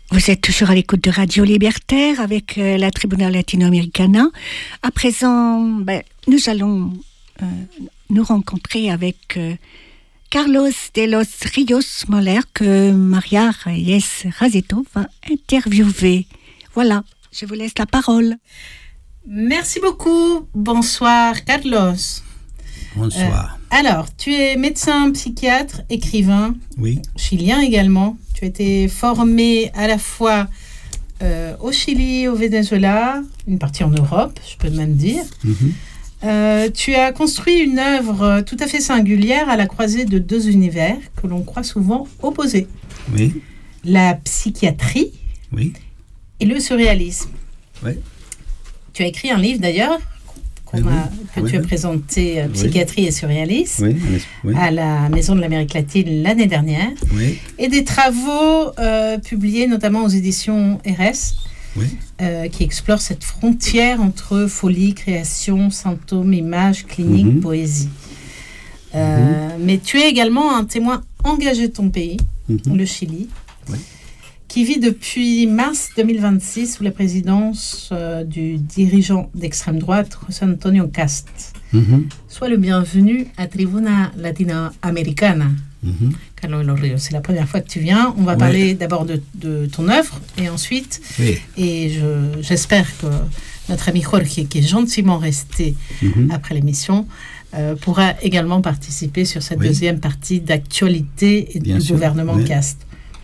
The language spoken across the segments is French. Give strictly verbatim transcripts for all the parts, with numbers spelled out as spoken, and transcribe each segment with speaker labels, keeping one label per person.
Speaker 1: Vous êtes toujours à l'écoute de Radio Libertaire avec euh, la Tribuna Latinoamericana. À présent, ben, nous allons euh, nous rencontrer avec euh, Carlos de los Ríos Moller que Maria Reyes Razeto va interviewer. Voilà, je vous laisse la parole.
Speaker 2: Merci beaucoup. Bonsoir, Carlos.
Speaker 3: Bonsoir.
Speaker 2: Euh, alors, tu es médecin, psychiatre, écrivain.
Speaker 3: Oui.
Speaker 2: Chilien également. Tu as été formé à la fois euh, au Chili, au Venezuela, une partie en Europe, je peux même dire. Mm-hmm. Euh, tu as construit une œuvre tout à fait singulière à la croisée de deux univers que l'on croit souvent opposés.
Speaker 3: Oui.
Speaker 2: La psychiatrie
Speaker 3: oui.
Speaker 2: et le surréalisme.
Speaker 3: Oui.
Speaker 2: Tu as écrit un livre d'ailleurs qu'on
Speaker 3: oui,
Speaker 2: a, que
Speaker 3: oui,
Speaker 2: tu
Speaker 3: oui.
Speaker 2: as présenté, euh, Psychiatrie
Speaker 3: oui.
Speaker 2: et surréalisme,
Speaker 3: oui, oui.
Speaker 2: à la Maison de l'Amérique latine l'année dernière,
Speaker 3: oui.
Speaker 2: et des travaux euh, publiés notamment aux éditions R S,
Speaker 3: oui.
Speaker 2: euh, qui explorent cette frontière entre folie, création, symptômes, images, clinique,
Speaker 3: mm-hmm.
Speaker 2: poésie. Euh, mm-hmm. Mais tu es également un témoin engagé de ton pays, mm-hmm. le Chili,
Speaker 3: oui.
Speaker 2: qui vit depuis mars deux mille vingt-six sous la présidence euh, du dirigeant d'extrême droite, José Antonio Cast. Mm-hmm. Sois le bienvenu à Tribuna Latinoamericana. Mm-hmm. Carlos de los Ríos, c'est la première fois que tu viens. On va oui. parler d'abord de, de ton œuvre et ensuite, oui. et je, j'espère que notre ami Jorge, qui est gentiment resté mm-hmm. après l'émission, euh, pourra également participer sur cette oui. deuxième partie d'actualité et Bien du sûr. gouvernement oui. Cast.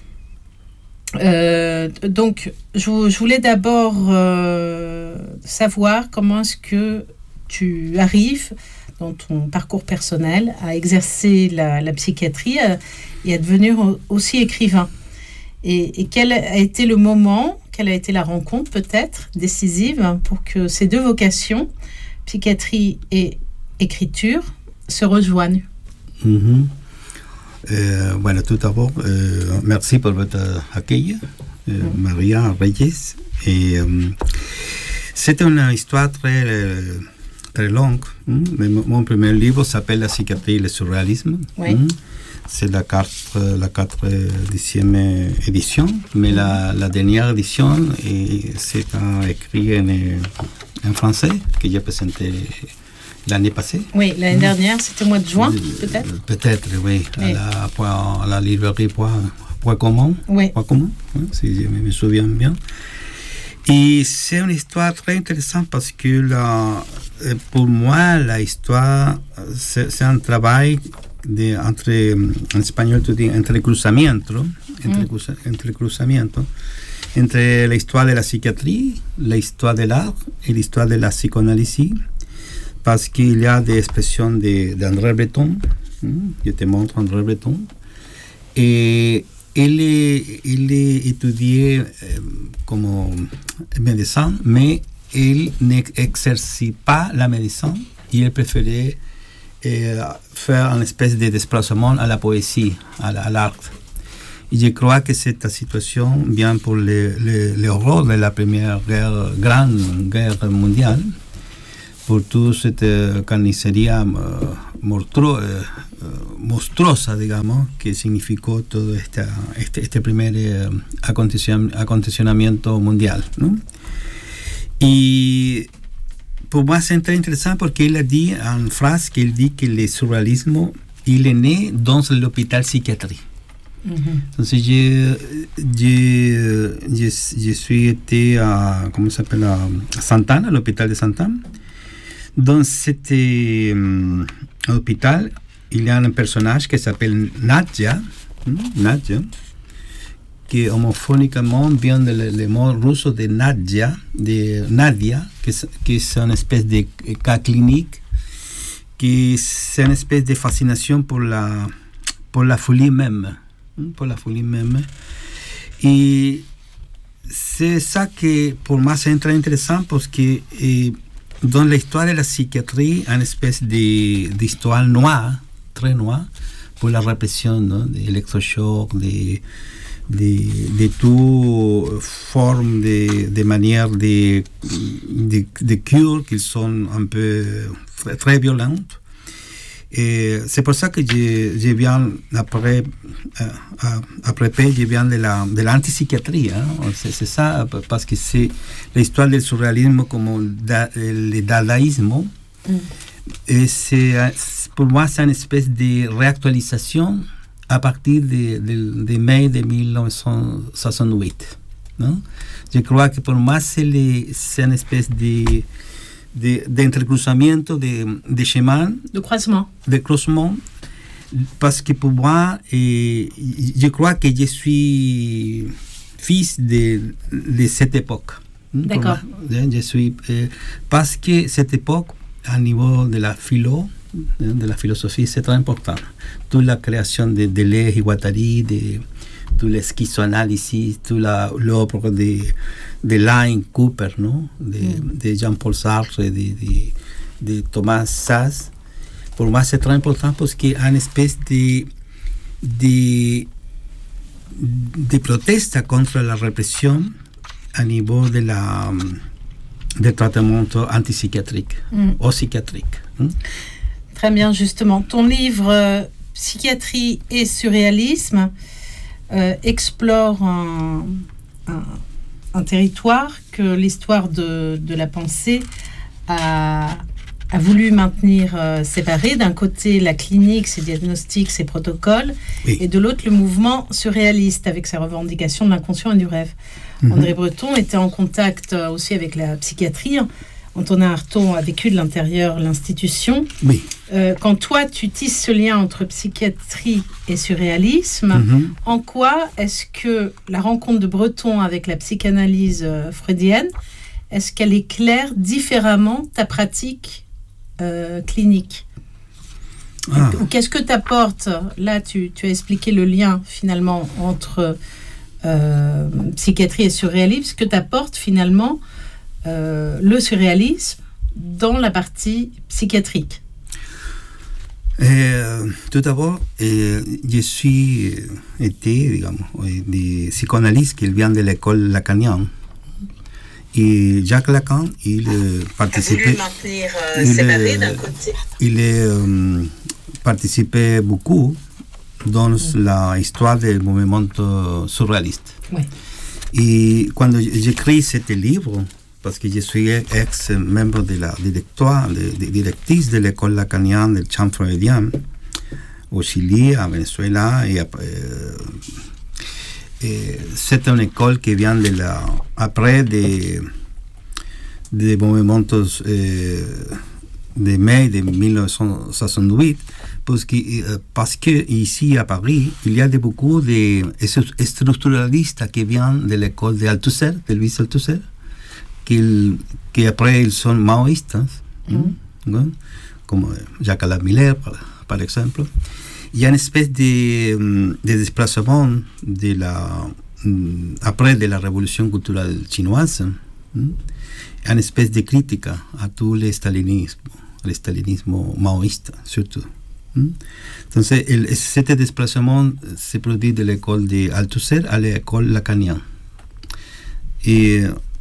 Speaker 2: Euh, donc, je, je voulais d'abord euh, savoir comment est-ce que tu arrives dans ton parcours personnel à exercer la, la psychiatrie à, et à devenir aussi écrivain. Et, et quel a été le moment, quelle a été la rencontre peut-être décisive pour que ces deux vocations, psychiatrie et écriture, se rejoignent?
Speaker 3: Mm-hmm. Euh, voilà, tout d'abord, euh, merci pour votre accueil, euh, mm. Maria Reyes. Et euh, c'est une histoire très, très longue. Hein? Mon premier livre s'appelle La psychiatrie et le surréalisme.
Speaker 2: Oui.
Speaker 3: Hein? C'est la quatrième édition, mais mm. la, la dernière édition, et c'est écrit en, en français que j'ai présenté l'année passée.
Speaker 2: Oui, l'année dernière, c'était au mois de juin, peut-être
Speaker 3: Peut-être, oui, oui. À, la, à la librairie Point, Point Commun,
Speaker 2: oui.
Speaker 3: Point Commun, oui, si je me souviens bien. Et c'est une histoire très intéressante parce que la, pour moi, la histoire, c'est, c'est un travail de, entre, en espagnol, tu dis, entre cruzamiento, entre, mm. cruza, entre cruzamiento, entre l'histoire de la psychiatrie, l'histoire de l'art et l'histoire de la psychanalyse. Parce qu'il y a des expressions de, d'André Breton, hein, je te montre André Breton, et il est, il est étudié euh, comme médecin, mais il n'exerce pas la médecine, il préférait euh, faire une espèce de déplacement à la poésie, à, à l'art. Et je crois que cette situation vient pour l'horreur de la première guerre, grande guerre mondiale, por toda esta carnicería uh, monstruo, uh, monstruosa, digamos, que significó todo esta, este, este primer uh, acontecionamiento mundial, ¿no? Y pour moi, c'est très intéressant parce qu'il a dit en phrase qu'il dit que le surréalisme, il est né dans l'hôpital psychiatrie. Mm-hmm. Donc, je, je, je, je suis été à, comment ça s'appelle, à Santana, à l'hôpital de Santana. Dans cet euh, hôpital, il y a un personnage qui s'appelle Nadja, hein, Nadja, qui homophoniquement vient du le mot russe de Nadja, de Nadia, qui, qui est une espèce de cas clinique, qui c'est une espèce de fascination pour la, pour la folie même, hein, pour la folie même. Et c'est ça que pour moi c'est très intéressant parce que et, dans l'histoire de la psychiatrie, une espèce de, d'histoire noire, très noire, pour la répression, non, de l'électrochoc, de, de, de toute forme, de, de manière de, de, de cure qui sont un peu très, très violentes. Et c'est pour ça que je, je viens, après, euh, après P, je viens de, la, de l'antipsychiatrie. Hein. C'est, c'est ça, parce que c'est l'histoire du surréalisme comme da, le dadaïsme. Mm. Et c'est, pour moi, c'est une espèce de réactualisation à partir de, de, de mai de dix-neuf cent soixante-huit. Non? Je crois que pour moi, c'est, les, c'est une espèce de... de, de entrecruzamiento de, de chemin.
Speaker 2: De croisement.
Speaker 3: De croisement. Parce que pour moi, et, je crois que je suis fils de, de cette époque.
Speaker 2: D'accord.
Speaker 3: Moi, je suis, euh, parce que cette époque, au niveau de la philo, de la philosophie, c'est très important. Toute la création de Deleuze et Guattari, de toute la schizoanalyse, toute la, l'œuvre de, de Line Cooper, non? de, mm. de Jean-Paul Sartre, de, de, de Thomas Szasz. Pour moi, c'est très important parce qu'il y a une espèce de, de, de proteste contre la répression au niveau de la, des traitements antipsychiatriques mm. ou psychiatriques. Hein?
Speaker 2: Très bien, justement. Ton livre euh, Psychiatrie et surréalisme euh, explore un, un, un territoire que l'histoire de, de la pensée a, a voulu maintenir euh, séparé. D'un côté, la clinique, ses diagnostics, ses protocoles, oui. et de l'autre, le mouvement surréaliste avec ses revendications de l'inconscient et du rêve. Mm-hmm. André Breton était en contact euh, aussi avec la psychiatrie. Antonin Artaud a vécu de l'intérieur l'institution.
Speaker 3: Oui.
Speaker 2: Euh, quand toi, tu tisses ce lien entre psychiatrie et surréalisme, mm-hmm. en quoi est-ce que la rencontre de Breton avec la psychanalyse euh, freudienne, est-ce qu'elle éclaire différemment ta pratique euh, clinique ? ah. Ou qu'est-ce que t'apporte ? Là, tu, tu as expliqué le lien finalement entre euh, psychiatrie et surréalisme. Ce que t'apporte finalement Euh, le surréalisme dans la partie psychiatrique.
Speaker 3: Euh, tout d'abord, euh, je suis été, digamos, des psychanalystes qui vient de l'école lacanienne. Et Jacques Lacan, il euh, participait.
Speaker 2: Maintenir, euh, il, séparé d'un côté.
Speaker 3: Il est euh, participé beaucoup dans mmh. l'histoire du mouvement surréaliste.
Speaker 2: Ouais.
Speaker 3: Et quand j'écris ce livre, parce que je suis ex-membre de la directoire, de, de directrice de l'école lacanienne del champ freudien au Chili, à Venezuela. Et, euh, et c'est une école qui vient de la, après des, des mouvements euh, de mai de dix-neuf cent soixante-huit, parce que, euh, parce que ici à Paris, il y a de, beaucoup de structuralistes qui viennent de l'école d'Althusser, de Louis Althusser, qui, qui après ils sont maoïstes, mm. hein, comme Jacques Alain Miller par, par exemple. Il y a une espèce de, de déplacement de la, après de la révolution culturelle chinoise, hein, une espèce de critique à tout le stalinisme, le stalinisme maoïste surtout. Hein. Donc ce déplacement se produit de l'école d'Althusser à l'école lacanienne. Et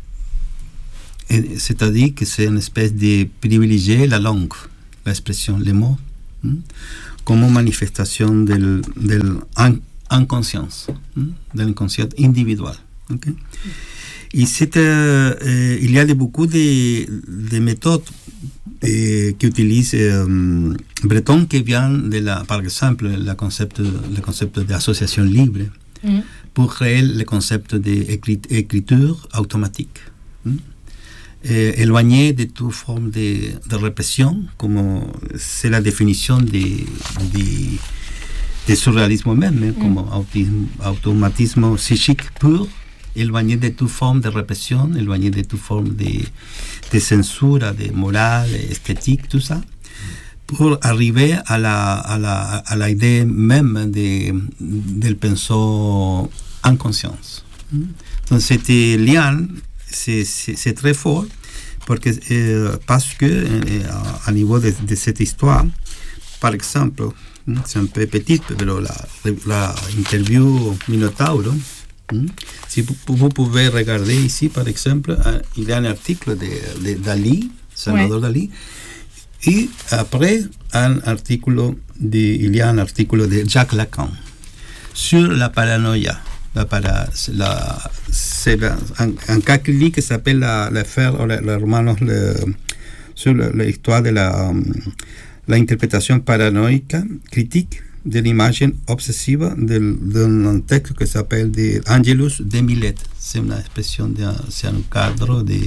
Speaker 3: c'est-à-dire que c'est une espèce de privilégier la langue, l'expression, les mots, hein, comme manifestation de l'inconscience, hein, de l'inconscience individuelle. Okay? Et c'est, euh, il y a de, beaucoup de, de méthodes euh, qui utilisent euh, Breton qui viennent de la, par exemple, le concept, le concept d'association libre, mm. pour créer le concept d'écriture automatique. Hein. Eh, éloigné de toute forme de, de répression, comme c'est la définition de, de, de surréalisme même, hein, mm. comme autisme, automatisme psychique pur, éloigné de toute forme de répression, éloigné de toute forme de, de censure, de morale, esthétique, tout ça, pour arriver à la, à la, à la idée même de, del pensée en conscience. Mm. Donc, c'était lien. C'est, c'est, c'est très fort parce que, euh, parce que euh, à, à niveau de, de cette histoire, par exemple, c'est un peu petit, mais la, la interview Minotauro, hein, si vous, vous pouvez regarder ici, par exemple, euh, il y a un article de, de Dalí, Salvador ouais. Dalí, Et après, un article de, il y a un article de Jacques Lacan sur la paranoïa. La para, la, c'est la, un, un cas clinique qui s'appelle l'affaire, la, la, romanos le, sur l'histoire de la, la interprétation paranoïque critique de l'image obsessive d'un texte qui s'appelle de Angelus de Milet. C'est une expression, de, c'est un cadre de,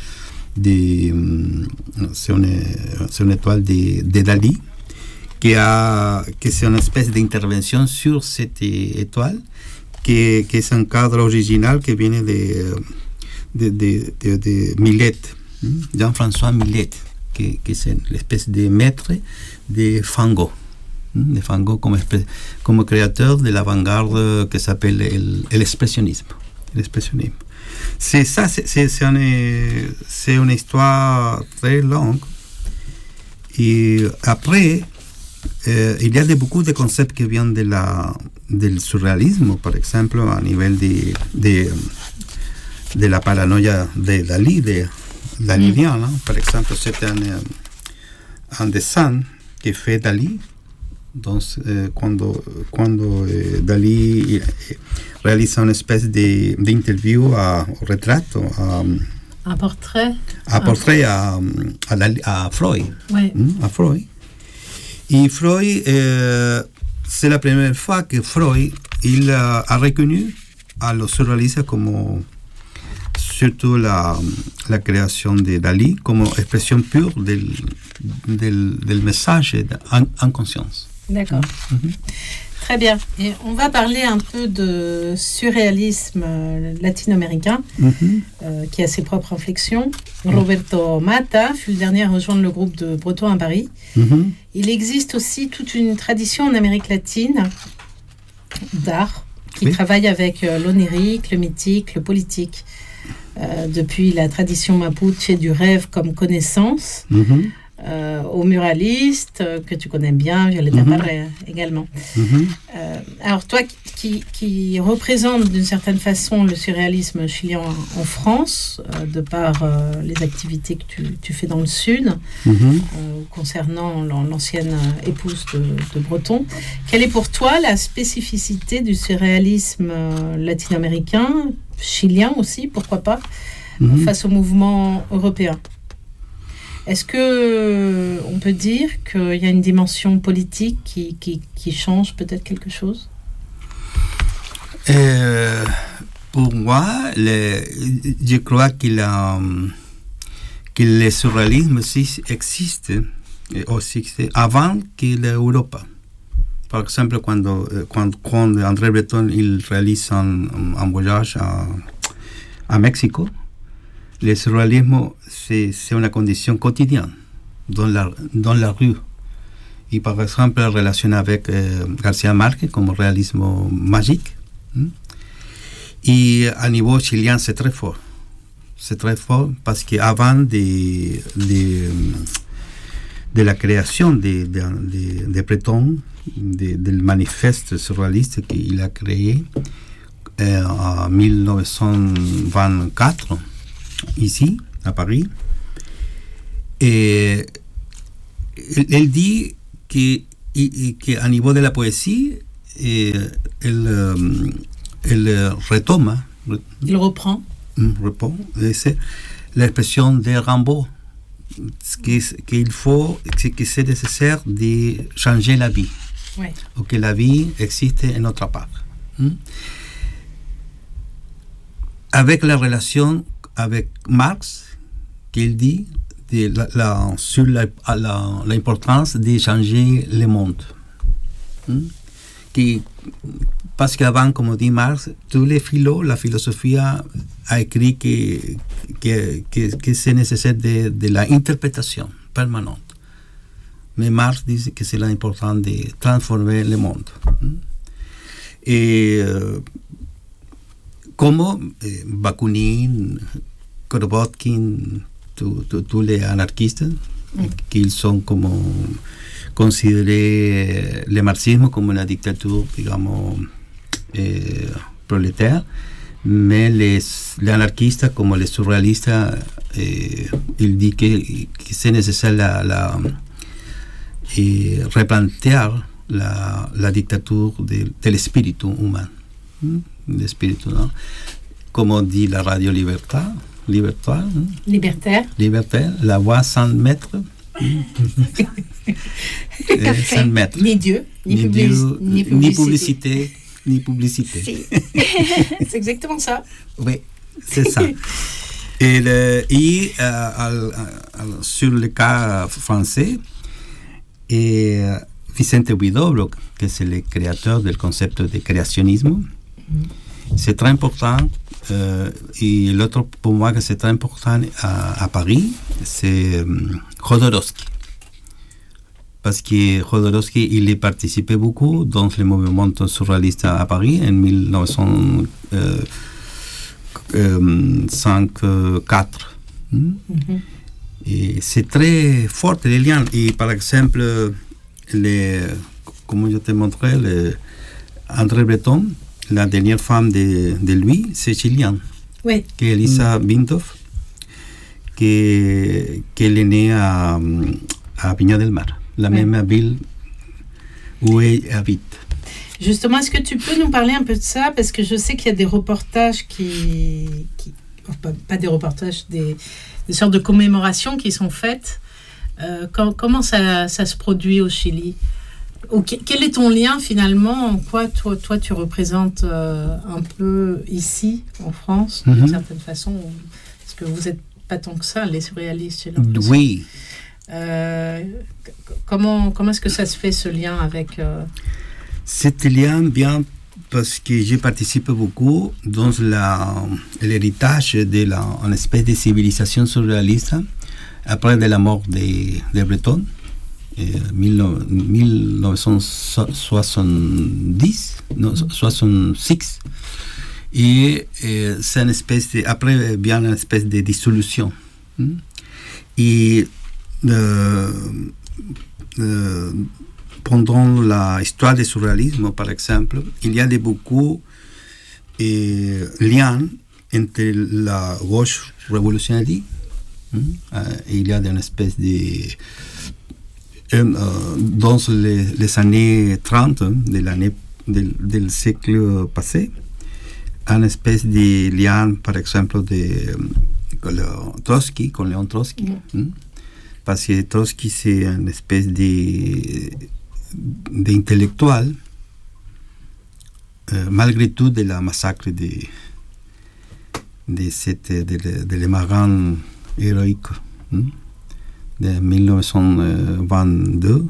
Speaker 3: de c'est une, c'est une étoile de, de Dali qui a, que c'est une espèce d'intervention sur cette étoile qui, qui est un cadre original qui vient de, de, de, de, de Millet, Jean-François Millet, qui, qui c'est l'espèce de maître de Van Gogh. de Van Gogh comme, comme créateur de l'avant-garde qui s'appelle el, el expressionnisme. L'expressionnisme. C'est ça, c'est, c'est, c'est, une, c'est une histoire très longue. Et après, euh, il y a de, beaucoup de concepts qui viennent de la, du surréalisme, par exemple, à niveau de, de, de la paranoïa de Dali, de Dalilien. Mm. Par exemple, c'est un, un dessin que fait Dali. Donc, eh, cuando, cuando eh, Dalí eh, realiza una especie de, de interview a, a retrato, a,
Speaker 2: un portrait,
Speaker 3: a, portrait a, a, Dalí, a Freud,
Speaker 2: ouais.
Speaker 3: mm, a Freud. Et Freud, eh, c'est la première fois que Freud il a, a reconnu a los surrealistas como surtout la, la création de Dalí como expresión pure del, del, del message en, en conscience.
Speaker 2: D'accord. Mm-hmm. Très bien. Et on va parler un peu de surréalisme latino-américain, mm-hmm. euh, qui a ses propres inflexions. Mm-hmm. Roberto Mata fut le dernier à rejoindre le groupe de Bretons à Paris. Mm-hmm. Il existe aussi toute une tradition en Amérique latine d'art qui oui. travaille avec euh, l'onirique, le mythique, le politique. Euh, depuis la tradition mapuche du rêve comme connaissance, mm-hmm. euh, aux muralistes euh, que tu connais bien, Violeta mm-hmm. Parra également. Mm-hmm. Euh, alors toi qui, qui représente d'une certaine façon le surréalisme chilien en, en France, euh, de par euh, les activités que tu, tu fais dans le Sud, mm-hmm. euh, concernant l'ancienne épouse de, de Breton, quelle est pour toi la spécificité du surréalisme euh, latino-américain, chilien aussi, pourquoi pas, mm-hmm. face au mouvement européen? Est-ce que on peut dire qu'il y a une dimension politique qui, qui, qui change peut-être quelque chose?
Speaker 3: euh, Pour moi, le, je crois qu'il a, que le surréalisme aussi existe, aussi avant que l'Europe. Par exemple, quand, quand, quand André Breton il réalise un, un voyage à, à Mexique, le surréalisme, c'est, c'est une condition quotidienne dans la, dans la rue. Et par exemple, relationné avec euh, Garcia Marquez comme réalisme magique. Hein? Et à niveau chilien, c'est très fort. C'est très fort parce qu'avant de, de, de la création de, de, de, de Breton, de, del manifeste surréaliste qu'il a créé euh, en dix-neuf cent vingt-quatre, ici, à Paris. Et elle, elle dit qu'à niveau de la poésie, elle, elle retoma.
Speaker 2: Il reprend.
Speaker 3: reprend c'est l'expression de Rimbaud, qu'il faut, que c'est nécessaire de changer la vie.
Speaker 2: Ouais.
Speaker 3: Ou que la vie existe en notre part. Hmm? Avec la relation avec Marx, qu'il dit de la, la, sur la, la, l'importance de changer le monde. Hmm? Qui, parce qu'avant, comme dit Marx, tous les philo, la philosophie a, a écrit que, que, que, que c'est nécessaire de, de l'interprétation permanente. Mais Marx dit que c'est important de transformer le monde. Et euh, comme eh, Bakounine, Kropotkin, tous les anarchistes, mm. qui sont comme considérés le marxisme comme une dictature, digamos, eh, prolétaire, mais les, les anarchistes, comme les surréalistes, eh, ils disent que, que c'est nécessaire la, la et replanter la, la dictature de, de l'esprit humain. Hmm? L'esprit, non? Comme on dit la radio libertaire, libertaire, hein?
Speaker 2: Libertaire.
Speaker 3: Libertaire, la voix sans maître. Sans maître.
Speaker 2: Ni Dieu, ni,
Speaker 3: ni,
Speaker 2: publici-
Speaker 3: Dieu,
Speaker 2: ni publicité.
Speaker 3: Ni publicité, ni publicité.
Speaker 2: Si. C'est exactement ça.
Speaker 3: Oui, c'est ça. Et, le, et euh, euh, euh, sur le cas français, et euh, Vicente Huidobro, qui est le créateur du concept de créationnisme, mm. c'est très important. Euh, et l'autre pour moi que c'est très important à, à Paris, c'est um, Jodorowsky. Parce que Jodorowsky, il a participé beaucoup dans le mouvement surréaliste à Paris en dix-neuf cent cinquante-quatre. Hmm? Mm-hmm. Et c'est très fort les liens. Et par exemple, les, comme je te montrais, le André Breton, la dernière femme de, de lui, c'est chilienne.
Speaker 2: Oui.
Speaker 3: Qui est Elisa mm. Bintoff, qui est née à, à Viña del Mar, la oui. même ville où elle habite.
Speaker 2: Justement, est-ce que tu peux nous parler un peu de ça? Parce que je sais qu'il y a des reportages qui... qui pas, pas des reportages, des, des sortes de commémorations qui sont faites. Euh, quand, comment ça, ça se produit au Chili? Okay. Quel est ton lien finalement? En quoi toi, toi tu représentes euh, un peu ici, en France, mm-hmm. d'une certaine façon? Parce que vous n'êtes pas tant que ça, les surréalistes, j'ai l'impression.
Speaker 3: Oui.
Speaker 2: Euh, comment, comment est-ce que ça se fait, ce lien avec... Euh...
Speaker 3: Cet lien vient parce que j'ai participé beaucoup dans la, l'héritage de la, une espèce de civilisation surréaliste après de la mort de, de Breton. dix-neuf cent soixante-dix, non, soixante-six, et, et c'est une espèce de, après vient une espèce de dissolution. Et euh, euh, pendant l'histoire du surréalisme, par exemple, il y a de beaucoup de liens entre la gauche révolutionnaire, euh, il y a une espèce de Euh, dans les, les années trente de l'année del, del siècle passé, une espèce de lien, par exemple, de euh, Trotsky, con Léon Trotsky. Mm. Hein? Parce que Trotsky, c'est une espèce de, d'intellectuel, euh, malgré tout, de la massacre de, de, cette, de, de, de les marins héroïques. Hein? De dix-neuf cent vingt-deux.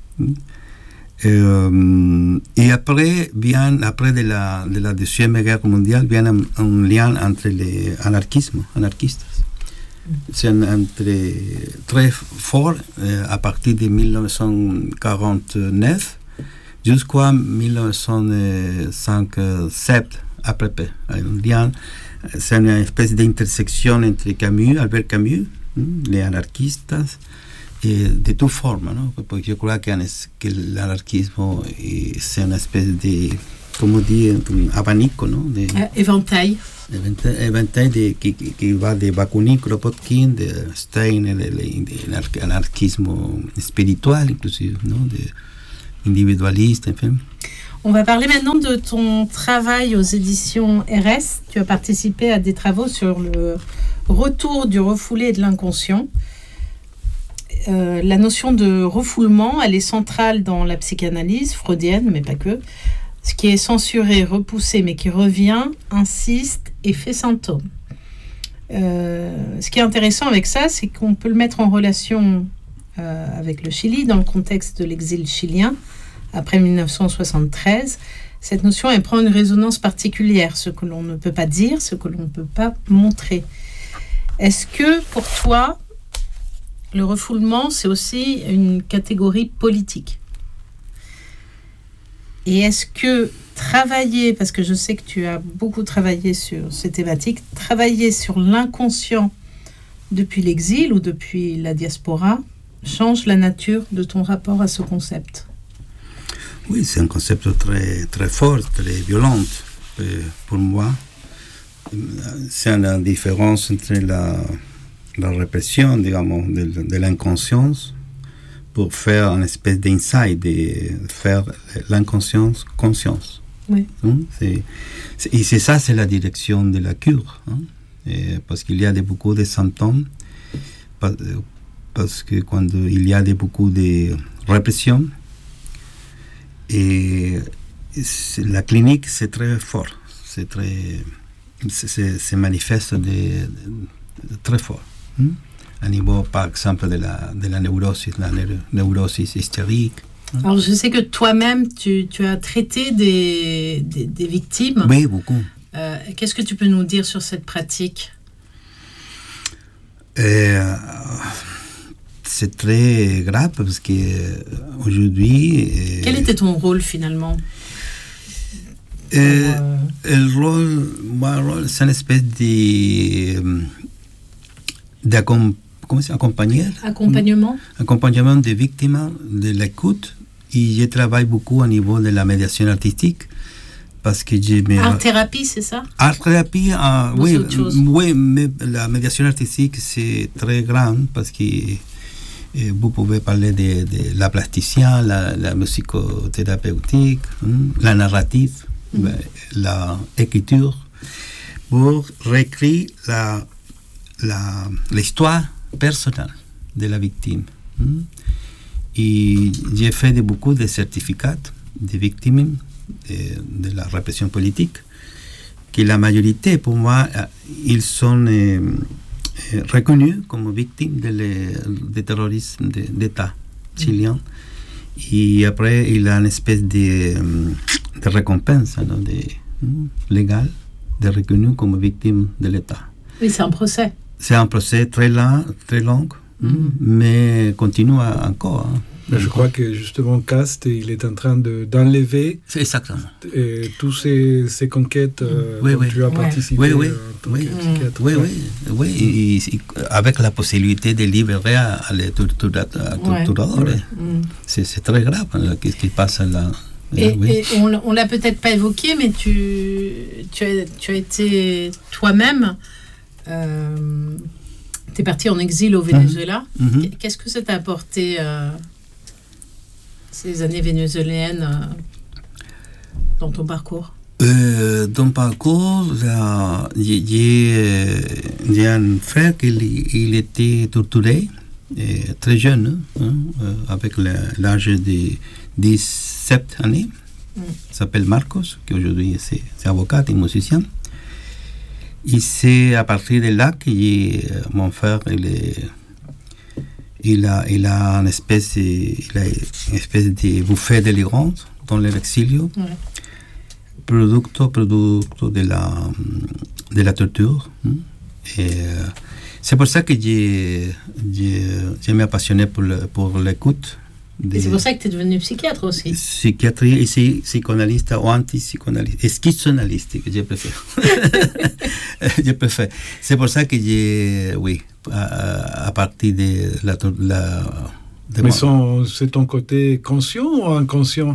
Speaker 3: Euh, et après, bien, après de la, de la Deuxième Guerre mondiale, vient un, un lien entre les anarchismes, anarchistes. C'est un, un très, très fort euh, à partir de dix-neuf cent quarante-neuf jusqu'à dix-neuf cent cinquante-sept, à peu près. Un lien, c'est une espèce d'intersection entre Camus, Albert Camus, les anarchistes, et de toutes formes, non? Parce que je crois que, que l'anarchisme c'est une espèce de, comment dire, un abanico, non? De,
Speaker 2: euh, éventail.
Speaker 3: Éventail de, qui, qui va de Bakounine, Kropotkin, de Stein, de l'anarchisme spirituel, inclusive, non? De individualiste, enfin.
Speaker 2: On va parler maintenant de ton travail aux éditions R S. Tu as participé à des travaux sur le retour du refoulé et de l'inconscient. Euh, la notion de refoulement, elle est centrale dans la psychanalyse freudienne, mais pas que. Ce qui est censuré, repoussé, mais qui revient, insiste et fait symptôme. Euh, ce qui est intéressant avec ça, c'est qu'on peut le mettre en relation euh, avec le Chili, dans le contexte de l'exil chilien, après dix-neuf cent soixante-treize. Cette notion, elle prend une résonance particulière, ce que l'on ne peut pas dire, ce que l'on ne peut pas montrer. Est-ce que, pour toi, le refoulement, c'est aussi une catégorie politique? Et est-ce que travailler, parce que je sais que tu as beaucoup travaillé sur ces thématiques, travailler sur l'inconscient depuis l'exil ou depuis la diaspora, change la nature de ton rapport à ce concept?
Speaker 3: Oui, c'est un concept très, très fort, très violent euh, pour moi. C'est une différence entre la, la répression, digamos, de, de l'inconscience, pour faire une espèce d'insight, de faire l'inconscience conscience.
Speaker 2: Oui.
Speaker 3: Hein? C'est, c'est, et c'est ça, c'est la direction de la cure. Hein? Et parce qu'il y a de, beaucoup de symptômes, parce que quand il y a de, beaucoup de répression, et la clinique, c'est très fort, c'est très, c'est, c'est, c'est manifeste de, de, de très fort. Hein? À niveau, par exemple, de la, de la neurosis, la neurosis hystérique. Hein?
Speaker 2: Alors, je sais que toi-même, tu, tu as traité des, des, des victimes.
Speaker 3: Oui, beaucoup.
Speaker 2: Euh, qu'est-ce que tu peux nous dire sur cette pratique?
Speaker 3: euh, C'est très grave parce qu'aujourd'hui... Euh,
Speaker 2: Quel était ton rôle finalement?
Speaker 3: euh, euh... Le rôle, mon rôle, c'est une espèce de... d'accompagnement. Comment c'est accompagner?
Speaker 2: Accompagnement.
Speaker 3: Accompagnement des victimes, de l'écoute. Et je travaille beaucoup au niveau de la médiation artistique. Parce que j'ai mes...
Speaker 2: Art thérapie, c'est ça?
Speaker 3: Art thérapie, euh, oui,
Speaker 2: c'est
Speaker 3: oui, mais la médiation artistique, c'est très grand parce que euh, vous pouvez parler de, de la plasticien, la, la musicothérapeutique, hein, la narrative, mm. ben, la écriture, pour réécrire la, la, l'histoire personnelle de la victime. Hein. Et j'ai fait de, beaucoup de certificats de victimes de, de la répression politique, que la majorité, pour moi, ils sont euh, reconnus comme victimes de, le, de terrorisme de, d'État chilien. Mm. Et après, il y a une espèce de, de récompense non, de, légale, de reconnus comme victimes de l'État.
Speaker 2: Oui, c'est un procès.
Speaker 3: C'est un procès très long, très long mm. mais continue encore. Hein.
Speaker 4: Je crois que justement Cast, il est en train de, d'enlever
Speaker 3: exactement.
Speaker 4: Euh, tous ces, ces conquêtes euh,
Speaker 3: oui,
Speaker 4: dont
Speaker 3: oui.
Speaker 4: tu as participé.
Speaker 3: Oui, oui,
Speaker 4: euh,
Speaker 3: oui.
Speaker 4: psychiatre.
Speaker 3: Oui, oui, oui. Et, et, avec la possibilité de libérer à, à les torturateurs. Ouais. Mm. C'est, c'est très grave là, ce qui passe là.
Speaker 2: Et,
Speaker 3: oui.
Speaker 2: et on ne l'a peut-être pas évoqué, mais tu, tu, as, tu as été toi-même... Euh, tu es parti en exil au Venezuela. Mm-hmm. Qu'est-ce que ça t'a apporté euh, ces années vénézuéliennes euh, dans ton parcours?
Speaker 3: euh, Dans mon parcours, j'ai un frère qui il était torturé et très jeune, hein, avec l'âge de dix-sept années. Mm. Il s'appelle Marcos, qui aujourd'hui c'est, c'est avocat et musicien. Et c'est à partir de là que mon frère il est, il a, il a une espèce de, il a une espèce de bouffée délirante dans l'exilio, ouais. producto, producto de la, de la torture. Et c'est pour ça que j'ai, j'ai, j'ai m'ai passionné pour, le, pour l'écoute.
Speaker 2: De, et c'est pour ça que tu es devenu psychiatre aussi.
Speaker 3: Psychiatrie et c'est psychanalyste ou anti-psychanalyste. Et schizonaliste, que je préfère. je préfère. C'est pour ça que j'ai, oui, à, à partir de la... la de
Speaker 4: Mais son, c'est ton côté conscient ou inconscient?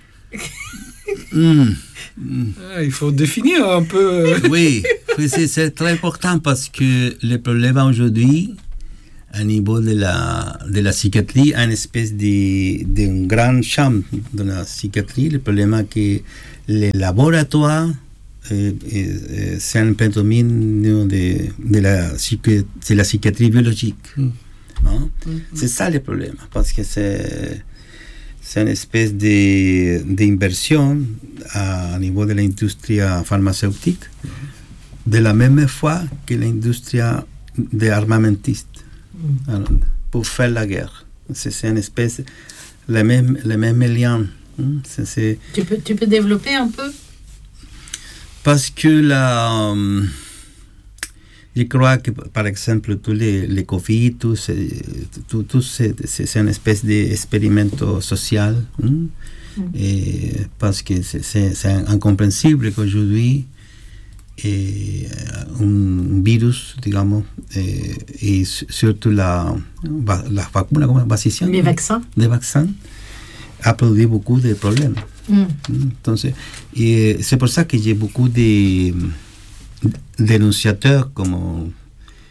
Speaker 3: mm. Mm.
Speaker 4: Ah, il faut définir un peu.
Speaker 3: Oui, c'est, c'est très important parce que le problème aujourd'hui, au niveau de la, de la psychiatrie, une espèce de, d'une grande chambre de la psychiatrie. Le problème est que les laboratoires, euh, euh, c'est un prédominant de, de, la, de la psychiatrie biologique. Mm. Hein? Mm-hmm. C'est ça le problème, parce que c'est, c'est une espèce de, d'inversion à niveau de l'industrie pharmaceutique, mm-hmm. de la même fois que l'industrie des armamentiste. Alors, pour faire la guerre. C'est, c'est une espèce, les mêmes, les mêmes liens. C'est, c'est...
Speaker 2: Tu, peux, tu peux développer un peu?
Speaker 3: Parce que la, euh, je crois que, par exemple, tous les, les Covid, tout, c'est, tout, tout c'est, c'est, c'est une espèce d'expérimento social. Hein? Mm. Et parce que c'est, c'est, c'est incompréhensible qu'aujourd'hui, et un virus, digamos, et, et surtout la, la vacune, comment vaccination,
Speaker 2: les vaccins,
Speaker 3: les vaccins, a produit beaucoup de problèmes. Mm. Entonces, et c'est pour ça que j'ai beaucoup de dénonciateurs comme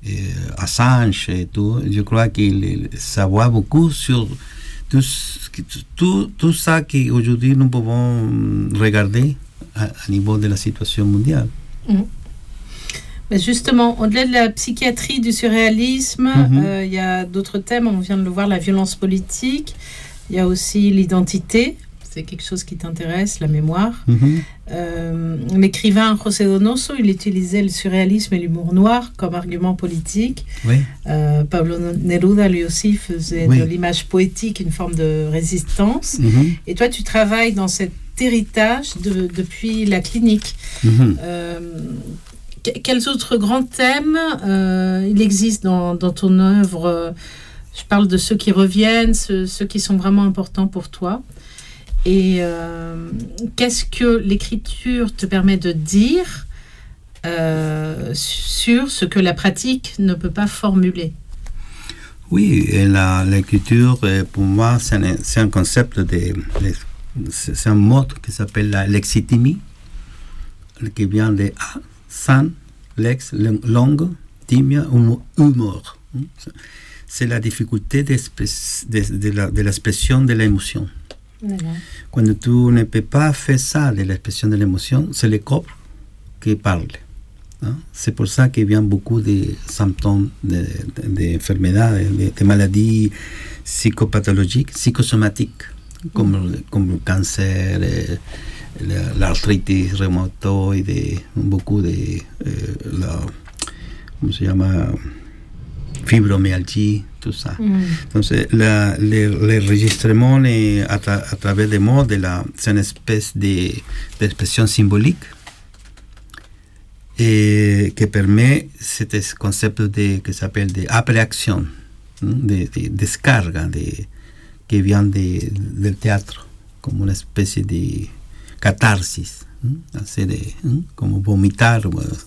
Speaker 3: et Assange et tout. Je crois qu'il savoir beaucoup sur tout, tout, tout ça qu'aujourd'hui nous pouvons regarder à, à niveau de la situation mondiale.
Speaker 2: Mmh. Mais justement, au-delà de la psychiatrie, du surréalisme, il mmh. euh, y a d'autres thèmes, on vient de le voir, la violence politique, il y a aussi l'identité, c'est quelque chose qui t'intéresse, la mémoire. Mmh. Euh, l'écrivain José Donoso, il utilisait le surréalisme et l'humour noir comme argument politique.
Speaker 3: Oui.
Speaker 2: Euh, Pablo Neruda, lui aussi, faisait oui. de l'image poétique une forme de résistance. Mmh. Et toi, tu travailles dans cet héritage de, depuis la clinique. Mmh. Euh, quels autres grands thèmes euh, il existe dans, dans ton œuvre? Je parle de ceux qui reviennent, ceux, ceux qui sont vraiment importants pour toi. Et euh, qu'est-ce que l'écriture te permet de dire euh, sur ce que la pratique ne peut pas formuler?
Speaker 3: Oui, et la, l'écriture, pour moi, c'est un, c'est un concept, de, c'est un mot qui s'appelle la lexitimie, qui vient de A, san, lex, langue, timia, humour. C'est la difficulté de, de, la, de l'expression de l'émotion. Quand tu ne peux pas faire ça de l'expression de l'émotion, c'est le corps qui parle. Hein? C'est pour ça qu'il y a beaucoup de symptômes d'enfermedades, de, de, de maladies psychopathologiques, psychosomatiques, comme, mm. comme le cancer, l'arthrite rhumatoïde, beaucoup de euh, la, comment se llama, fibromyalgie, tout ça. Mm. Entonces, la, le, l'enregistrement est à, tra, à travers des mots, de la, c'est une espèce de, d'expression symbolique et qui permet ce concept de, qui s'appelle de après-action, de, de descarga, de, qui vient de, del théâtre, comme une espèce de catharsis, assez de, comme vomitar.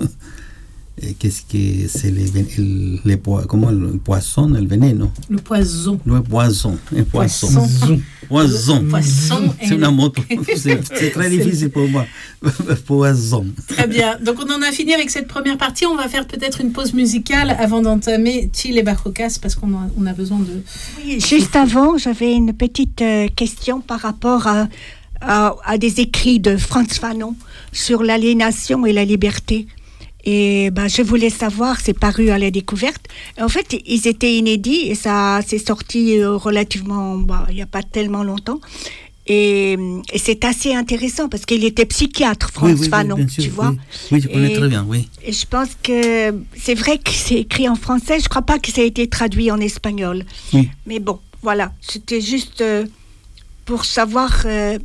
Speaker 3: Qu'est-ce que c'est le, le, le, comment, le poisson, le veneno?
Speaker 2: Le poison.
Speaker 3: Le poison. Le poisson.
Speaker 2: Poisson.
Speaker 3: Poisson.
Speaker 2: Poisson.
Speaker 3: C'est une moto. C'est, c'est très difficile pour moi. Poison.
Speaker 2: Très bien. Donc on en a fini avec cette première partie. On va faire peut-être une pause musicale avant d'entamer Chile Barrocas parce qu'on a, on a besoin de...
Speaker 1: Oui, juste avant, j'avais une petite euh, question par rapport à, à, à des écrits de Frantz Fanon sur l'aliénation et la liberté. Et ben, je voulais savoir, c'est paru à la découverte. En fait, ils étaient inédits et ça s'est sorti relativement, bah, il n'y a pas tellement longtemps. Et, et c'est assez intéressant parce qu'il était psychiatre, Frantz
Speaker 3: oui, oui,
Speaker 1: Fanon,
Speaker 3: oui, sûr,
Speaker 1: tu vois.
Speaker 3: Oui, oui je connais et, très bien, oui.
Speaker 1: Et je pense que c'est vrai que c'est écrit en français. Je ne crois pas que ça a été traduit en espagnol.
Speaker 3: Oui.
Speaker 1: Mais bon, voilà. C'était juste euh, pour savoir. Euh,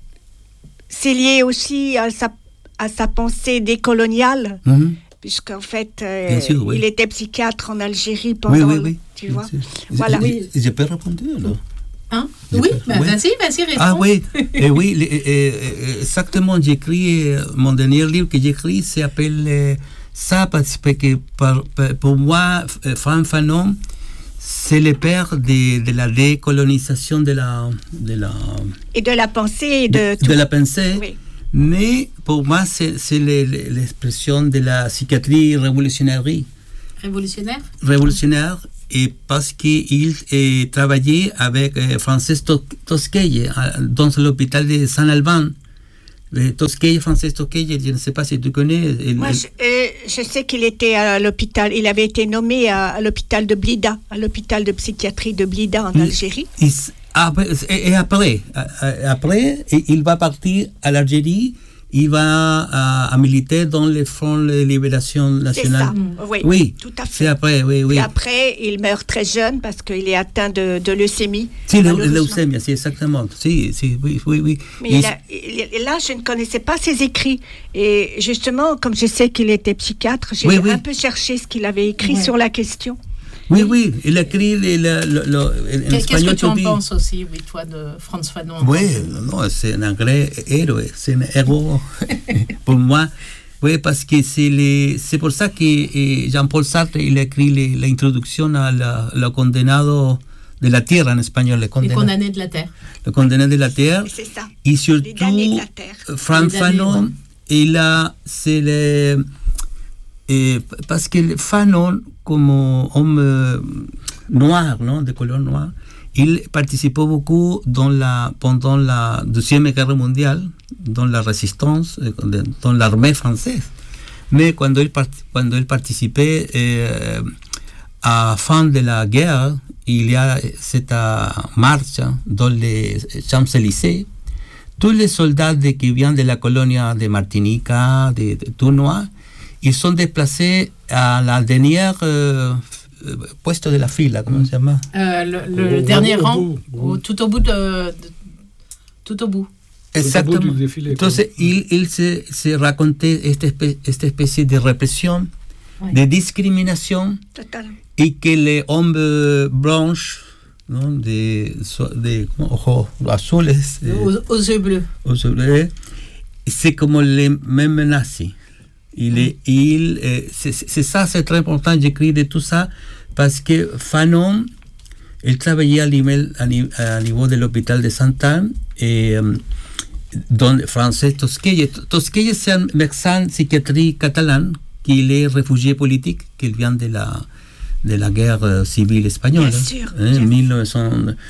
Speaker 1: c'est lié aussi à sa à sa pensée décoloniale, mm-hmm. puisqu'en fait, euh, sûr, oui. il était psychiatre en Algérie pendant,
Speaker 3: oui, oui, oui.
Speaker 1: tu vois.
Speaker 3: Voilà. Oui. Je, je peux répondre alors.
Speaker 2: Hein? Oui, bah, oui, vas-y, vas-y, réponds.
Speaker 3: Ah oui, et oui, et, et, et, exactement, j'écris, mon dernier livre que j'écris s'appelle euh, ça, parce que par, pour moi, Frantz Fanon, c'est le père de, de la décolonisation de la, de la...
Speaker 1: Et de la pensée. De,
Speaker 3: de, de la pensée.
Speaker 1: Oui.
Speaker 3: Mais pour moi, c'est, c'est le, le, l'expression de la psychiatrie révolutionnaire.
Speaker 2: Révolutionnaire
Speaker 3: Révolutionnaire, et parce qu'il eh, travaillait avec eh, Frances Tosquelles dans l'hôpital de Saint-Alban. Tosquelles, Frances Tosquelles, je ne sais pas si tu connais. Elle,
Speaker 1: Moi, je, euh, je sais qu'il était à l'hôpital, il avait été nommé à, à l'hôpital de Blida, à l'hôpital de psychiatrie de Blida en il, Algérie.
Speaker 3: Il, Et après, après, il va partir à l'Algérie, il va à, à militer dans le Front de Libération Nationale.
Speaker 1: C'est ça, oui,
Speaker 3: oui,
Speaker 1: tout à fait.
Speaker 3: C'est après, oui, oui.
Speaker 1: Et après, il meurt très jeune parce qu'il est atteint de, de leucémie.
Speaker 3: Si, la leucémie, c'est exactement. Si, si, oui, oui, oui.
Speaker 1: Mais il a, il, là, je ne connaissais pas ses écrits. Et justement, comme je sais qu'il était psychiatre, j'ai oui, un oui. peu cherché ce qu'il avait écrit ouais. sur la question.
Speaker 3: Oui, oui, il a écrit le, le, le, en
Speaker 2: Qu'est-ce espagnol. Qu'est-ce que tu en penses aussi, oui, toi, de Frantz Fanon?
Speaker 3: Oui, non, c'est un vrai héros, c'est un héros pour moi. Oui, parce que c'est, les, c'est pour ça que Jean-Paul Sartre il a écrit les, l'introduction à la, la condenado de la tierra en espagnol. Le
Speaker 2: condamné, les condamnés de la terre.
Speaker 3: Le condamné de la terre.
Speaker 1: C'est ça.
Speaker 3: Et surtout, Frantz Fanon, ouais. il a, c'est le, et parce que Fanon, comme homme euh, noir, non, de couleur noire. Il participait beaucoup dans la, pendant la Deuxième Guerre mondiale, dans la résistance, dans l'armée française. Mais quand il, part, quand il participait euh, à la fin de la guerre, il y a cette marche dans les Champs-Élysées. Tous les soldats de, qui viennent de la colonie de Martinique, de, de Tournois, ils sont déplacés à la dernière euh, puesto de la fila, comment ça s'appelle
Speaker 2: euh, Le, le, le dernier rang, au, au, tout au bout de, de tout au bout.
Speaker 3: Exactement. Entonces, il, il se, se racontait cette espèce, cette espèce de répression, oui. de discrimination,
Speaker 1: Total.
Speaker 3: et que les hommes blancs, non, de, de ojos azules,
Speaker 2: aux, aux yeux bleus,
Speaker 3: aux yeux bleus, c'est comme les mêmes nazis. Il est, il, c'est, c'est ça, c'est très important, j'écris de tout ça, parce que Fanon, il travaillait à niveau, à niveau de l'hôpital de Sainte-Anne, et dans français Tosquelles. Tosquelles, c'est un médecin psychiatrie catalan, qui est réfugié politique, qui vient de la, de la guerre civile espagnole,
Speaker 1: bien sûr,
Speaker 3: hein,
Speaker 1: bien
Speaker 3: dix-neuf cent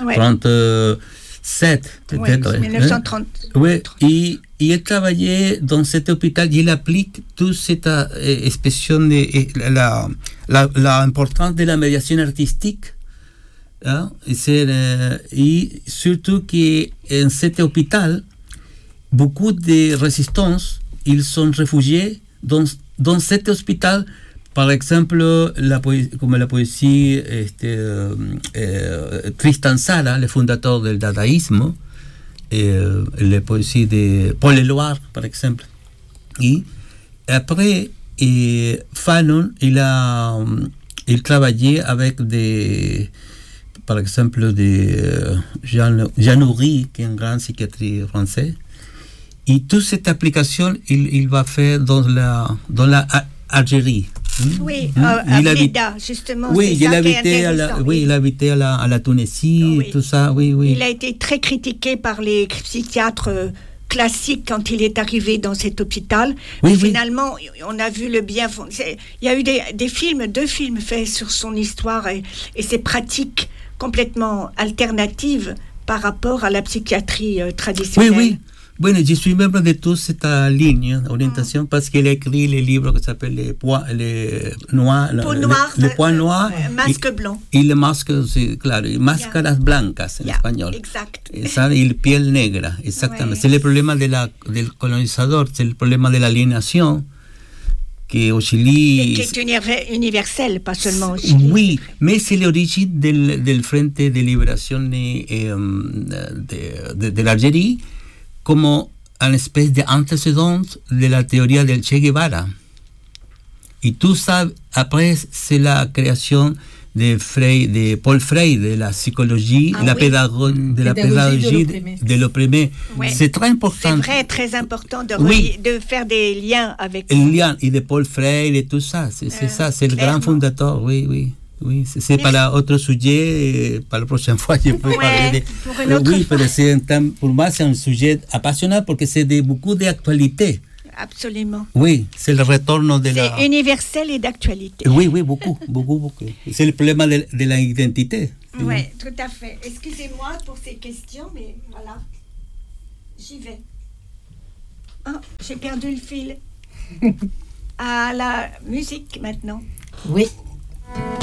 Speaker 3: trente-sept, peut-être.
Speaker 1: Oui, dix-neuf cent trente.
Speaker 3: Hein? Oui, et il travaillait dans cet hôpital, il applique toute cette euh, expression de la, la, la importance de la médiation artistique, hein? Et, c'est, euh, et surtout qu'en cet hôpital, beaucoup de résistances, ils sont réfugiés dans, dans cet hôpital. Par exemple, la poésie, comme la poésie este, euh, euh, Tristan Tzara, le fondateur du dadaïsme, et euh, la poésie de Paul Éluard, par exemple. Et après, et Fanon, il a il travaillait avec des, par exemple, des euh, Jean, Jean Houry, qui est un grand psychiatre français. Et toute cette application, il, il va faire dans la, dans la Algérie.
Speaker 1: Oui, mmh. à, à Blida, justement.
Speaker 3: Oui,
Speaker 1: c'est
Speaker 3: il
Speaker 1: ça
Speaker 3: habitait à la, oui, il habitait à la, à la Tunisie, oui. Tout ça, oui, oui.
Speaker 1: Il a été très critiqué par les psychiatres classiques quand il est arrivé dans cet hôpital.
Speaker 3: Oui,
Speaker 1: Mais
Speaker 3: oui.
Speaker 1: Finalement, on a vu le bien. Il y a eu des, des films, deux films faits sur son histoire et, et ses pratiques complètement alternatives par rapport à la psychiatrie euh, traditionnelle.
Speaker 3: Oui, oui. Bueno, je suis membre de toute cette ligne d'orientation mm. parce qu'il a écrit les livres qui s'appellent les points les noirs,
Speaker 1: le, noir,
Speaker 3: les, les points noirs,
Speaker 1: euh, masque blanc.
Speaker 3: Et le masque, c'est claro, máscaras yeah. blancas en
Speaker 1: yeah.
Speaker 3: espagnol.
Speaker 1: Exact.
Speaker 3: Et ça, et le piel negra, exactement. Ouais. C'est le problème de la, del colonisador, c'est le problème de l'aliénation. Qui au Chili.
Speaker 1: Qui est universel, pas seulement au Chili.
Speaker 3: Oui, mais c'est l'origine del, del Frente de Liberación de, de, de, de l'Algérie como una especie de antecedente de la teoría del Che Guevara. Y tú sabes, après, c'est la création de, Frey, de Paul Frey, de la psychologie, ah, la oui. pédago- de la pédagogie de l'opprimé.
Speaker 1: Ouais.
Speaker 3: C'est très important.
Speaker 1: C'est vrai, très important de,
Speaker 3: oui.
Speaker 1: relier, de faire des liens avec
Speaker 3: ça. Les liens, et de Paul Frey, et tout ça. C'est, c'est euh, ça, c'est clairement. Le grand fondateur, oui, oui. Oui, c'est, c'est pas autre sujet, pour la prochaine fois, je peux
Speaker 1: ouais,
Speaker 3: parler de...
Speaker 1: Pour une autre
Speaker 3: oui,
Speaker 1: fois.
Speaker 3: Mais c'est un thème, pour moi, c'est un sujet passionnant parce que c'est de beaucoup d'actualité.
Speaker 1: Absolument.
Speaker 3: Oui, c'est le retour de
Speaker 1: c'est
Speaker 3: la...
Speaker 1: C'est universel et d'actualité.
Speaker 3: Oui, oui, beaucoup, beaucoup, beaucoup. C'est le problème de, de l'identité.
Speaker 1: Oui, tout à fait. Excusez-moi pour ces questions, mais voilà, j'y vais. Oh, j'ai perdu le fil. À la musique, maintenant.
Speaker 2: Oui.